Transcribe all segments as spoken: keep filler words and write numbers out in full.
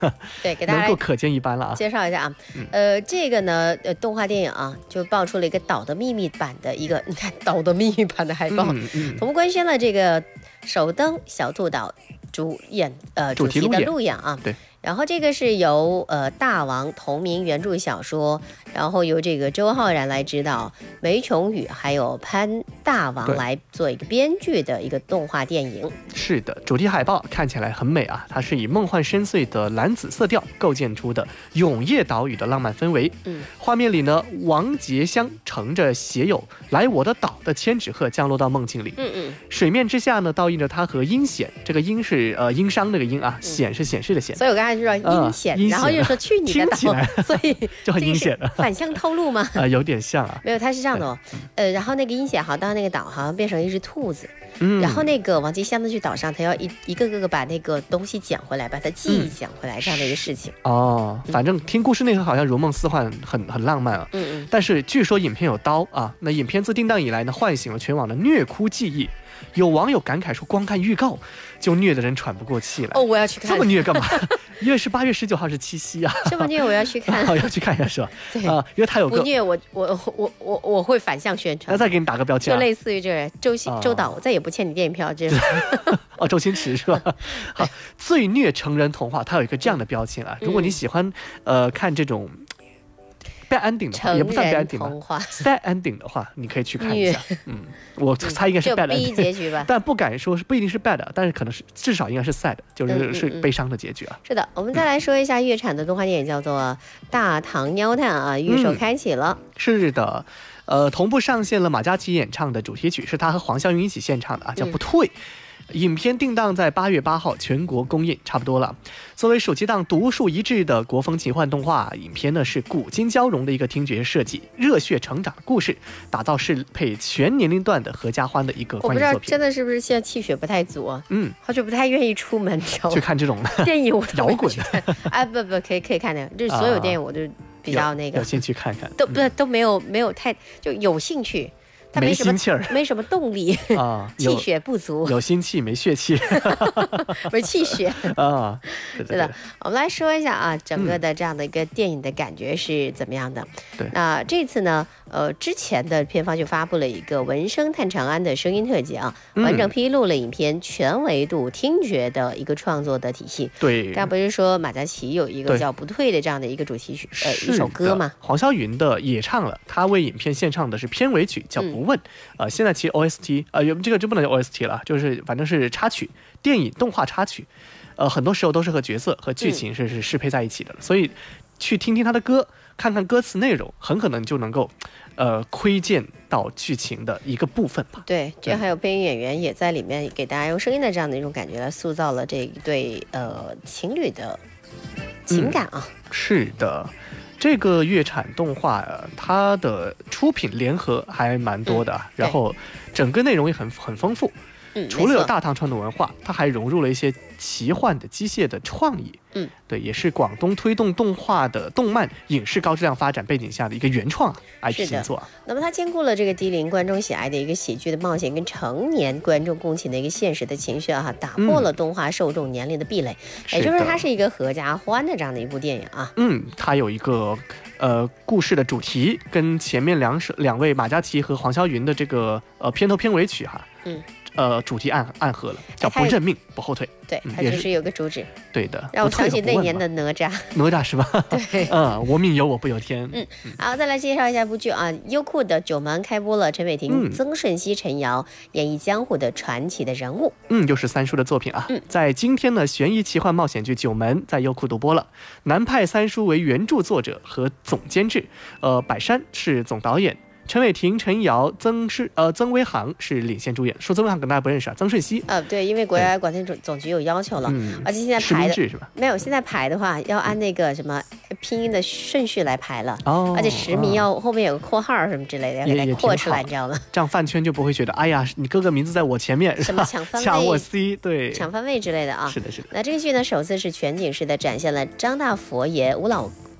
对，给大家能够可见一斑了啊。 介绍一下啊，嗯、呃，这个呢，呃，动画电影啊，就爆出了一个《岛的秘密》版的一个，你看《岛的秘密》版的海报，嗯嗯、同步官宣了这个首登小兔岛主演呃主题的路演啊， 对。 然后这个是由呃大王同名原著小说，然后由这个周浩然来指导，梅琼宇还有潘大王来做一个编剧的一个动画电影。 是的，主题海报看起来很美啊，它是以梦幻深邃的蓝紫色调构建出的永夜岛屿的浪漫氛围。嗯，画面里呢，王杰香乘着写有来我的岛的千纸鹤降落到梦境里。嗯嗯，水面之下呢，倒映着他和阴险，这个阴是呃阴商那个阴啊，显是显示的显。 所以我刚才就说阴险、嗯，然后又说去你的岛，所以就很阴险了， 反向透露嘛。 啊、呃，有点像啊。 没有，它是这样的哦，呃，然后那个阴险好到那个岛好像变成一只兔子，嗯，然后那个王吉香呢去岛上，他要一一个个个把那个东西捡回来，把他记忆捡回来、嗯、这样的一个事情。 哦，反正听故事内核好像如梦似幻，很很浪漫啊。嗯嗯。但是据说影片有刀啊，那影片自定档以来呢，唤醒了全网的虐哭记忆。有网友感慨说，光看预告就虐的人喘不过气来。 哦，我要去看。 这么虐干嘛？因为是八月十九号是七夕啊。 这么虐我要去看。 哦，要去看一下是吧？ 对啊、呃，因为他有个不虐我我我我我会反向宣传。 那再给你打个标签、啊， 就类似于这个周星、哦、周导，我再也不欠你电影票这种。 哦，周星驰是吧？好，最虐成人童话，它有一个这样的标签啊。如果你喜欢、嗯、呃看这种。bad ending 的话，也不算 bad ending 吧 sad ending 的话，你可以去看一下。嗯，我猜应该是 bad ending， 就 B 结局吧， 但不敢说是不一定是 bad， 但是可能是至少应该是 sad， 就是是悲伤的结局啊。 是的，我们再来说一下粤产的动画电影，叫做《大唐喵探》啊，预售开启了。 嗯、是的，呃，同步上线了马嘉祺演唱的主题曲，是他和黄霄云一起献唱的啊，叫《不退》。嗯，影片定档在八月八号全国公映，差不多了。作为暑期档独树一帜的国风奇幻动画，影片呢是古今交融的一个听觉设计，热血成长的故事，打造适配全年龄段的合家欢的一个欢迎作品。 我不知道真的是不是现在气血不太足啊？ 嗯， 好久不太愿意出门，知道吗？ 去看这种电影，我摇滚的。 哎，不不，可以可以看的，就是所有电影我都比较那个， 有兴趣看看， 都不都没有没有太就有兴趣。他没什么没心气儿， 没什么动力啊，气血不足， 有心气没血气， 没气血啊。 是的，我们来说一下啊，整个的这样的一个电影的感觉是怎么样的？ 对、嗯， 那这次呢，呃，之前的片方就发布了一个《闻声探长安》的声音特辑啊，完整披露了影片全维度听觉的一个创作的体系。 对， 刚不是说马嘉祺有一个叫《不退》的这样的一个主题曲，呃，一首歌嘛？ 黄霄云的也唱了，他为影片献唱的是片尾曲，叫《不问》。嗯呃，现在其实 O S T 呃，这个就不能叫 O S T 了，就是反正是插曲，电影动画插曲，呃，很多时候都是和角色和剧情是是适配在一起的，嗯、所以去听听他的歌，看看歌词内容，很可能就能够呃窥见到剧情的一个部分吧。 对，这还有配音演员也在里面给大家用声音的这样的一种感觉来塑造了这一对呃情侣的情感啊。 嗯、是的。这个粤产动画、啊、它的出品联合还蛮多的、嗯、然后整个内容也很很丰富。嗯，除了有大唐传统文化，它还融入了一些奇幻的机械的创意。嗯，对，也是广东推动动画的动漫影视高质量发展背景下的一个原创 I P 新作。 那么它兼顾了这个低龄观众喜爱的一个喜剧的冒险，跟成年观众共情的一个现实的情绪啊，打破了动画受众年龄的壁垒，嗯、也就是它是一个合家欢的这样的一部电影啊。 嗯，它有一个呃故事的主题，跟前面两首两位马嘉祺和黄霄云的这个呃片头片尾曲哈。嗯。呃，主题暗暗合了，叫不认命不后退。 对，它就是有个主旨。 对的， 让我想起那年的哪吒。 哪吒是吧？ 对， 嗯，我命由我不由天。 嗯，好，再来介绍一下部剧啊，优酷的《九门》开播了，陈伟霆、嗯、曾舜晞、陈瑶演绎江湖的传奇的人物。 嗯，又是三叔的作品啊。嗯，在今天呢，悬疑奇幻冒险剧《九门》在优酷独播了。南派三叔为原著作者和总监制，呃，百山是总导演。陈伟霆、陈瑶、曾是呃曾威航是领衔主演。说曾威航可能大家不认识啊，曾舜晞。 呃，对，因为国家广电总总局有要求了，嗯、而且现在排的是吧？ 没有，现在排的话要按那个什么拼音的顺序来排了。哦，而且实名要后面有个括号什么之类的，要给它括出来，你知道吗？ 这样饭圈就不会觉得，哎呀，你哥哥名字在我前面， 什么抢番位、 抢我 C， 对， 抢番位之类的啊。 是的，是的。 那这个剧呢，首次是全景式的展现了张大佛爷、吴老。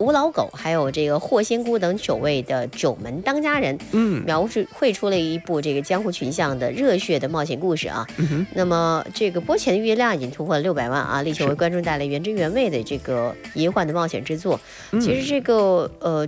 吴老狗还有这个霍仙姑等九位的九门当家人， 嗯， 描绘绘出了一部这个江湖群像的热血的冒险故事啊。 嗯、 那么这个播前的阅量已经突破了六百万啊，力求为观众带来原汁原味的这个迷幻的冒险之作。 嗯、 其实这个呃